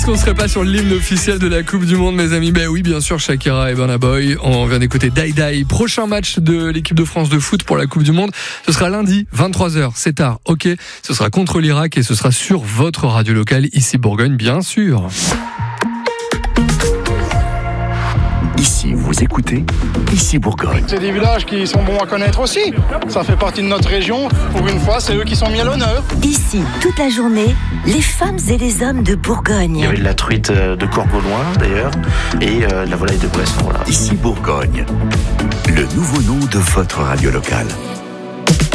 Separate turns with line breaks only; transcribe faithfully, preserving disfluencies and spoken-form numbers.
Est-ce qu'on serait pas sur l'hymne officiel de la Coupe du Monde, mes amis? Ben oui, bien sûr, Shakira et Burna Boy. On vient d'écouter Die Die. Prochain match de l'équipe de France de foot pour la Coupe du Monde, ce sera lundi, vingt-trois heures. C'est tard, ok. Ce sera contre l'Irak et ce sera sur votre radio locale, ici Bourgogne, bien sûr.
Ici, vous écoutez, ici Bourgogne.
C'est des villages qui sont bons à connaître aussi. Ça fait partie de notre région. Pour une fois, c'est eux qui sont mis à l'honneur.
Ici, toute la journée, les femmes et les hommes de Bourgogne.
Il y avait de la truite de Corgoloin, d'ailleurs, et euh, la volaille de Brest. Voilà.
Ici Bourgogne, le nouveau nom de votre radio locale.